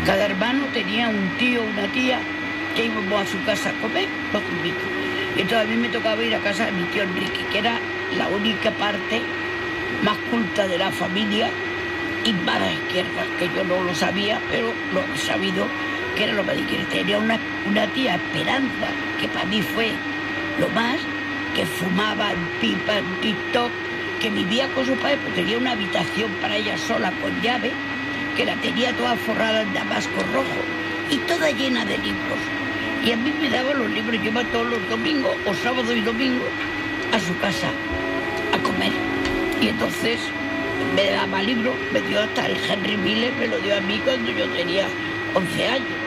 Cada hermano tenía un tío, una tía, que íbamos a su casa a comer los domingos. Y entonces a mí me tocaba ir a casa de mi tío Enrique, que era la única parte más culta de la familia y más a izquierda, que yo no lo sabía, pero lo he sabido, que era lo más de izquierda. Tenía una tía, Esperanza, que para mí fue lo más, que fumaba en pipa, en TikTok, que vivía con su padre, pues tenía una habitación para ella sola con llave, que la tenía toda forrada en damasco rojo y toda llena de libros. Y a mí me daban los libros, yo iba todos los domingos, o sábado y domingo, a su casa a comer. Y entonces me daba libros, me dio hasta el Henry Miller, me lo dio a mí cuando yo tenía 11 años.